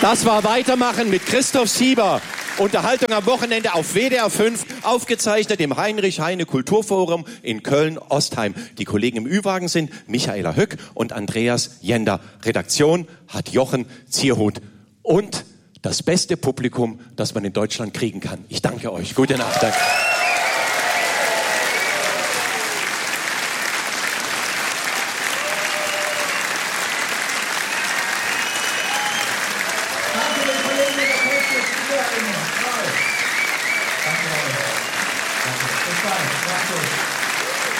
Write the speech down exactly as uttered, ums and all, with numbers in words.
Das war Weitermachen mit Christoph Sieber. Unterhaltung am Wochenende auf W D R fünf, aufgezeichnet im Heinrich-Heine-Kulturforum in Köln-Ostheim. Die Kollegen im Ü-Wagen sind Michaela Höck und Andreas Jender. Redaktion hat Jochen Zierhut. Und das beste Publikum, das man in Deutschland kriegen kann. Ich danke euch. Gute Nacht. Danke. Danke euch. Danke. Bis bald. Macht's gut.